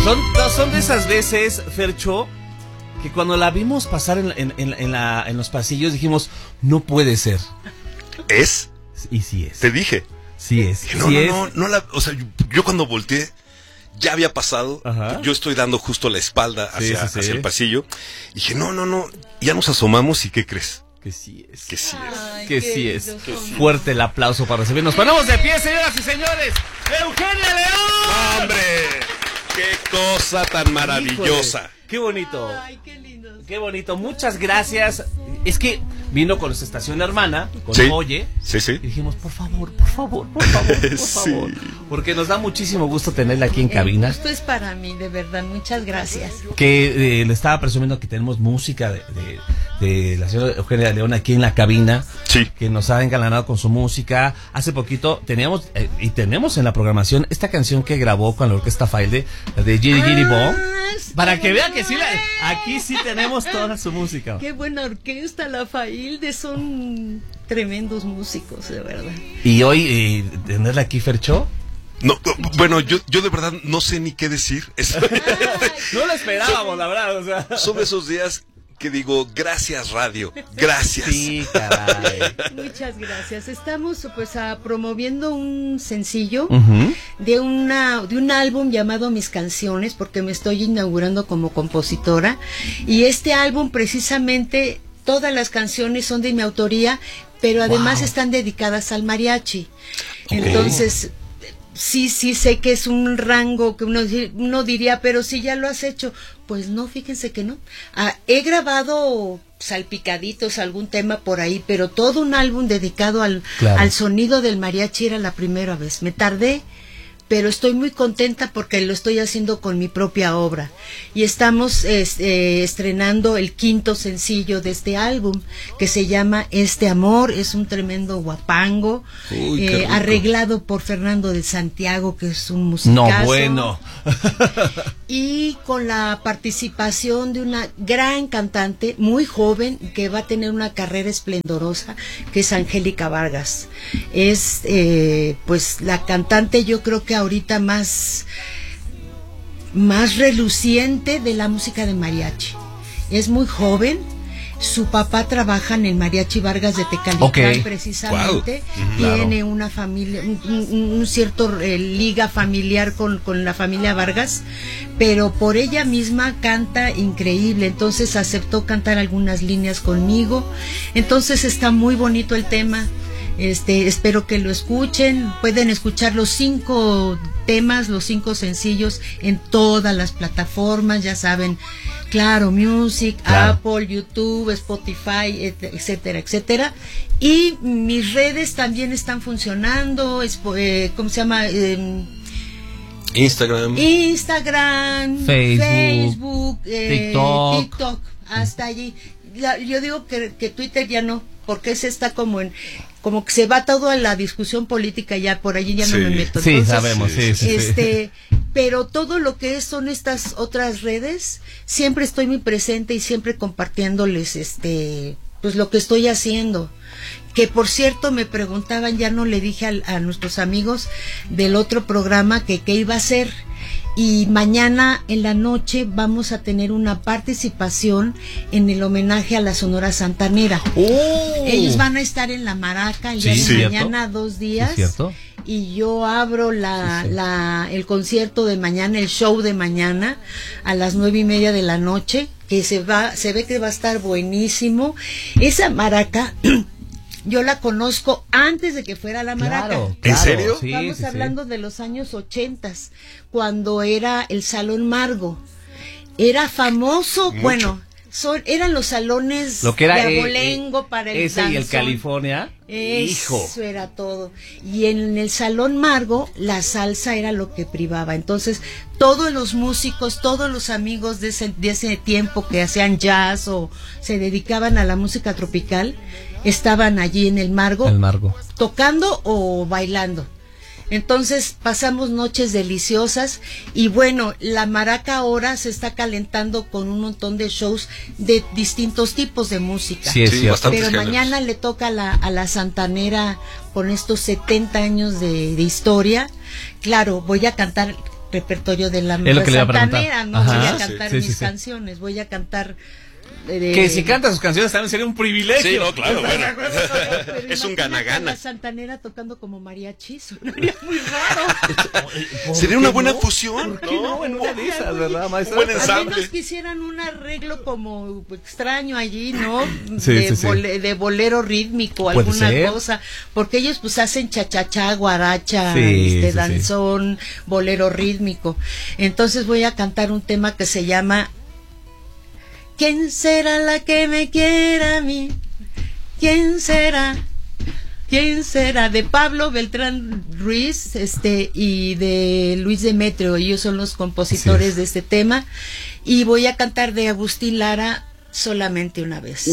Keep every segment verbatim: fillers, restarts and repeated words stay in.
Son, son de esas veces, Fercho, que cuando la vimos pasar en, en, en, en, la, en los pasillos dijimos, no puede ser. ¿Es? Y sí es. Te dije. Sí es. Que no, sí no, es. no, no la, o sea, yo, yo cuando volteé, ya había pasado. Ajá. Yo estoy dando justo la espalda hacia, Sí, sí, sí. hacia el pasillo. Y dije, no, no, no. Ya nos asomamos y ¿qué crees? Que sí es. Que sí es. Ay, Que qué sí es. lindo son. Fuerte el aplauso para recibir. Nos ponemos de pie, señoras y señores. ¡Eugenia León! ¡Hombre! ¡Qué cosa tan maravillosa! Híjole, ¡qué bonito! Ay, qué lindo. ¡Qué bonito! Muchas gracias. Es que vino con su estación hermana, con Sí. Oye. Sí, sí. Y dijimos, por favor, por favor, por favor, por Sí. favor. Porque nos da muchísimo gusto tenerla aquí en cabina. Esto es para mí, de verdad. Muchas gracias. Que eh, le estaba presumiendo que tenemos música de, de, de la señora Eugenia León aquí en la cabina. Sí. Que nos ha engalanado con su música. Hace poquito teníamos, eh, y tenemos en la programación esta canción que grabó con la Orquesta Failde, la de Giri Giri Bo. Ah, Para que está vea que sí, la, aquí sí tenemos toda su música. Qué buena orquesta, la Failde, son tremendos músicos, de verdad. Y hoy eh, tenerla aquí, Fercho. No, no, bueno, yo, yo de verdad no sé ni qué decir. Es- No lo esperábamos, la verdad. O sea. son esos días que digo, gracias radio, gracias. Sí, caray. Muchas gracias. Estamos pues a, promoviendo un sencillo Ujú. de una de un álbum llamado Mis Canciones, porque me estoy inaugurando como compositora, y este álbum precisamente todas las canciones son de mi autoría, pero además Wow. están dedicadas al mariachi. Ok. Entonces sí, sí sé que es un rango que uno, di- uno diría, pero si ya lo has hecho. Pues no, fíjense que no. Ah, he grabado salpicaditos, algún tema por ahí, pero todo un álbum dedicado al, Claro. al sonido del mariachi era la primera vez. Me tardé, pero estoy muy contenta porque lo estoy haciendo con mi propia obra. Y estamos es- eh, estrenando el quinto sencillo de este álbum, que se llama Este Amor. Es un tremendo guapango, Uy, qué eh, rico. arreglado por Fernando de Santiago, que es un musicazo. No, bueno. Y con la participación de una gran cantante, muy joven, que va a tener una carrera esplendorosa, que es Angélica Vargas. Es, eh, pues, la cantante, yo creo que ahorita más, más reluciente de la música de mariachi. Es muy joven. Su papá trabaja en el Mariachi Vargas de Tecalitlán, Ok. precisamente. Wow. Ujú. Tiene Claro. una familia, un, un- un cierto eh, liga familiar con, con la familia Vargas, pero por ella misma canta increíble. Entonces aceptó cantar algunas líneas conmigo. Entonces está muy bonito el tema. Este, espero que lo escuchen. Pueden escuchar los cinco temas, los cinco sencillos en todas las plataformas, ya saben, Claro Music, Claro. Apple, YouTube, Spotify, et- etcétera, etcétera. Y mis redes también están funcionando, es, eh, ¿cómo se llama? Eh, Instagram. Instagram, Facebook, Facebook, eh, TikTok. TikTok, hasta allí. La- yo digo que, que Twitter ya no, porque ese está como en, como que se va todo a la discusión política, ya por allí ya Sí. no me meto. Sí, Entonces, sabemos, sí, sí, sí. este, pero todo lo que es, son estas otras redes, siempre estoy muy presente y siempre compartiéndoles, este, pues lo que estoy haciendo. Que por cierto me preguntaban, ya no le dije al- a, nuestros amigos del otro programa que qué iba a hacer. Y mañana en la noche vamos a tener una participación en el homenaje a la Sonora Santanera. ¡Oh! Ellos van a estar en la Maraca el Sí, día de ¿cierto? mañana, dos días. ¿Es cierto? Y yo abro la, Sí, sí. la, el concierto de mañana, el show de mañana, a las nueve y media de la noche, que se va, se ve que va a estar buenísimo. Esa maraca, yo la conozco antes de que fuera la maraca. Claro, ¿En claro, serio? sí, Estamos sí, sí. hablando de los años ochentas, cuando era el Salón Margo. Era famoso, Mucho. bueno, son, eran los salones Lo que era de eh, abolengo eh, para el ese y el danzón. California. Hijo. Eso era todo. Y en el Salón Margo, la salsa era lo que privaba. Entonces, todos los músicos, todos los amigos de ese, de ese tiempo que hacían jazz o se dedicaban a la música tropical, estaban allí en el Margo, El Margo. tocando o bailando. Entonces pasamos noches deliciosas y bueno, la maraca ahora se está calentando con un montón de shows de distintos tipos de música. Sí, es Sí, cierto. bastante. Pero géneros. mañana le toca a la, a la Santanera con estos setenta años de, de historia. Claro, voy a cantar repertorio de la Es lo que le iba a preguntar. santanera, no Ajá. voy a cantar Sí, sí, mis sí. canciones, voy a cantar eh, Que si canta sus canciones también sería un privilegio. Sí, no, claro, bueno. pero Es un imagínate gana-gana. a la santanera tocando como mariachi, sonaría muy raro. Sería una buena fusión, ¿Por qué no? En una de esas, ¿verdad, maestra? Un buen A ensamble. menos que hicieran un arreglo como extraño allí, ¿no? Sí, de, sí, sí. bole- de bolero rítmico, Puede alguna ser. cosa. Porque ellos pues hacen chachachá, guaracha, Sí, este, sí, sí. danzón, bolero rítmico. Entonces voy a cantar un tema que se llama ¿Quién será la que me quiera a mí? ¿Quién será? ¿Quién será? De Pablo Beltrán Ruiz este, y de Luis Demetrio. Ellos son los compositores Sí. de este tema. Y voy a cantar de Agustín Lara Solamente una vez.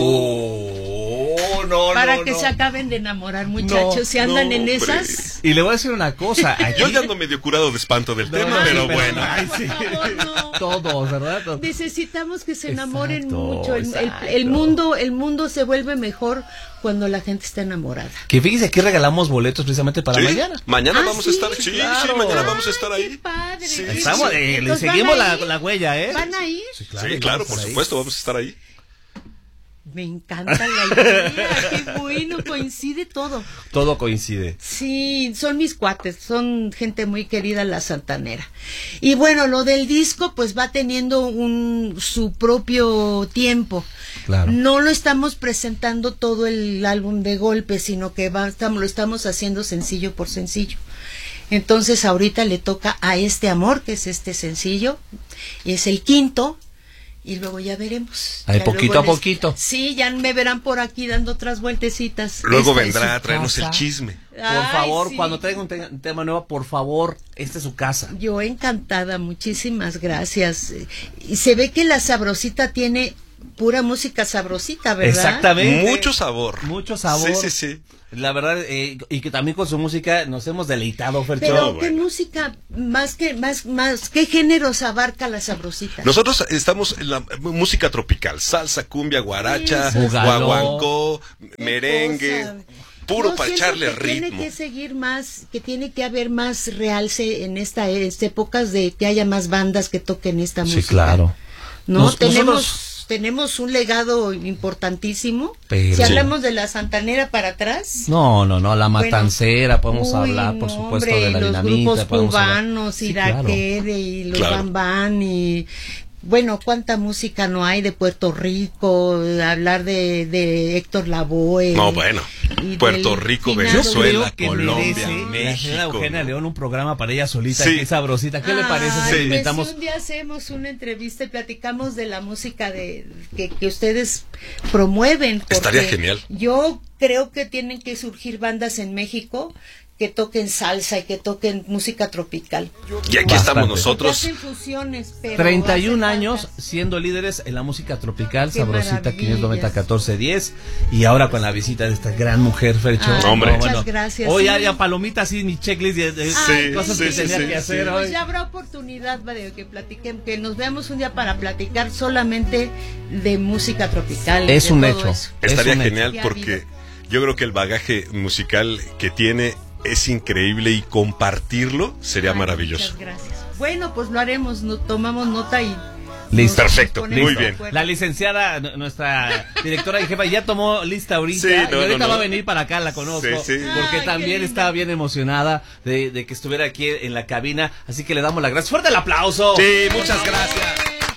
Oh, no, Para no, que no. se acaben de enamorar, muchachos. No, si andan no, en hombre. esas. Y le voy a decir una cosa. Aquí, Yo ya ando medio curado de espanto del No, tema, no, pero sí, bueno. Ay, sí. Por favor, no. Todos, ¿verdad? Todos. Necesitamos que se enamoren Exacto, mucho. El, el- exacto. el mundo, el mundo se vuelve mejor cuando la gente está enamorada. Que fíjese, aquí regalamos boletos precisamente para Sí, mañana. Mañana Ah, vamos a ¿sí? estar. Sí, Claro. sí, mañana vamos a estar Ay, ahí. qué padre. Sí, qué Estamos, bien. eh, le Entonces, ¿van seguimos a la, ir? la huella, ¿eh? ¿Van a ir? Sí, que claro, vamos por ahí. supuesto, vamos a estar ahí. Me encanta la idea. Qué bueno, coincide todo. Todo coincide. Sí, son mis cuates, son gente muy querida la santanera. Y bueno, lo del disco pues va teniendo un su propio tiempo. Claro. No lo estamos presentando todo el álbum de golpe, sino que va, estamos, lo estamos haciendo sencillo por sencillo. Entonces ahorita le toca a Este Amor, que es este sencillo, y es el quinto. Y luego ya veremos. Ahí Ya poquito luego a les- poquito. Sí, ya me verán por aquí dando otras vueltecitas. Luego Esta es vendrá su a traernos el casa. chisme. Por Ay, favor, sí. cuando traiga un, te- un tema nuevo, por favor, esta es su casa. Yo encantada, muchísimas gracias. Y se ve que la Sabrosita tiene pura música sabrosita, ¿verdad? Exactamente. Mucho sabor. Mucho sabor. Sí, sí, sí. La verdad, eh, y que también con su música nos hemos deleitado, Fercho. Pero No, qué bueno. música, más que, más, más, ¿qué géneros abarca la Sabrosita? Nosotros estamos en la música tropical, salsa, cumbia, guaracha, Eso es- Bugaló. guaguancó, Qué merengue, cosa. puro Yo para siento echarle que ritmo. Tiene que seguir más, que tiene que haber más realce en esta, esta épocas de que haya más bandas que toquen esta Sí, música. claro. No, Nos- tenemos, nosotros- tenemos un legado importantísimo. Pero- Si hablamos de la Santanera para atrás. No, no, no, la Bueno, matancera, podemos uy, hablar, por no, supuesto, hombre, de la los dinamita. grupos podemos hablar- cubanos, Sí, claro. Iraquere y los Claro. Bambán y bueno, cuánta música no hay de Puerto Rico, hablar de, de Héctor Lavoe. No, bueno, y Puerto del Rico, finado- Yo Venezuela, creo que Colombia, merece la señora México. Eugenia ¿no? León un programa para ella solita, Sí. qué sabrosita. ¿Qué le parece Ay, si pues, inventamos? un día hacemos una entrevista y platicamos de la música de que, que ustedes promueven. porque Estaría genial. Yo creo que tienen que surgir bandas en México que toquen salsa y que toquen música tropical. Y aquí Bastante. estamos Que nosotros. hacen fusiones, pero treinta y un hacen años bandas. siendo líderes en la música tropical, Qué sabrosita, quinientos noventa, maravillas. catorce, diez. Y ahora con la visita de esta gran mujer, Fercho. Ay, No, hombre. muchas gracias. Hoy Sí. ya, ya palomita, así mi checklist de, de Ay, cosas sí, que sí, tenía sí, que hacer sí. hoy. Pues ya habrá oportunidad de que platiquemos, que nos veamos un día para platicar solamente de música tropical. Es de un todo hecho. eso. Estaría Es un genial hecho. porque yo creo que el bagaje musical que tiene es increíble y compartirlo sería Ay, maravilloso. Muchas gracias. Bueno, pues lo haremos, no, tomamos nota y... Listo. nos Perfecto, ponemos muy de bien. acuerdo. La licenciada, n- nuestra directora y jefa, ya tomó lista ahorita. Sí, no, y ahorita no, no. va a venir para acá, la conozco. Sí, sí. Porque Ay, también qué lindo. estaba bien emocionada de, de que estuviera aquí en la cabina. Así que le damos las gracias. ¡Fuerte el aplauso! Sí, muchas gracias.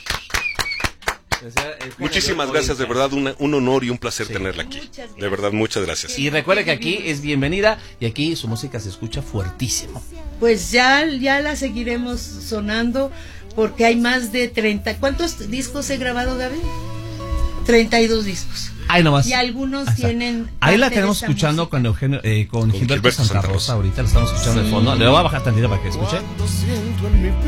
Decía, eh, Juan Muchísimas León gracias, de Orilla. verdad, una- un honor y un placer Sí. tenerla aquí. Muchas gracias. De verdad, muchas gracias. Y recuerde que aquí es bienvenida y aquí su música se escucha fuertísimo. Pues ya, ya la seguiremos sonando porque hay más de treinta. ¿Cuántos discos he grabado, Gaby? treinta y dos discos. Ahí nomás. Y algunos Ahí está. tienen... Ahí la parte tenemos de esta escuchando música. con Eugenio, eh, con, Con Gilberto, Gilberto Santa, Santa Rosa. Rosa. Ahorita la estamos escuchando de Sí. fondo. Le voy a bajar tantito para que escuche. Cuando siento en mi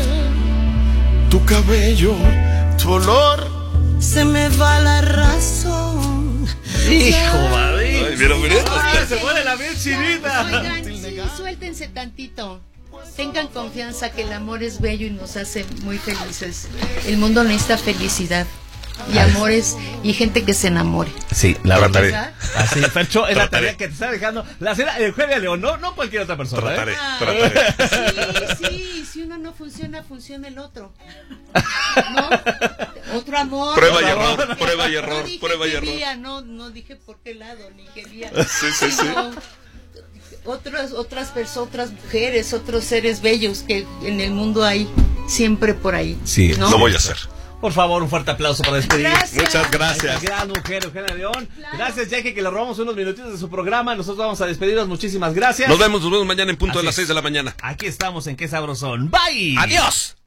piel tu cabello, tu olor, se me va la razón. ¡Hijo, David! Ay, mira, mira. ¡Ay, se pone la piel chinita! Oigan, sí, suéltense tantito. Tengan confianza que el amor es bello y nos hace muy felices. El mundo necesita felicidad y amores y gente que se enamore. Sí, la Trataré. verdad. Así, Fercho, es la Trataré. tarea que te está dejando la señora Eugenia León, no, no cualquier otra persona. ¿eh? Trataré, Ah, trataré. Sí, sí, si uno no funciona, funciona el otro. ¿No? Otro amor. Prueba y error, prueba y error, no dije prueba y qué error. día, no, no dije por qué lado, ni qué día. Sí, sí, sí. No, otras, otras personas, otras mujeres, otros seres bellos que en el mundo hay siempre por ahí. Sí, ¿no? Lo voy a hacer. Por favor, un fuerte aplauso para despedir. Gracias. Muchas gracias. Gran mujer, Eugenia León. Claro. Gracias, Jackie, que le robamos unos minutitos de su programa. Nosotros vamos a despedirnos. Muchísimas gracias. Nos vemos, nos vemos mañana en punto Así de las es. seis de la mañana. Aquí estamos en Qué Sabrosón. Bye. Adiós.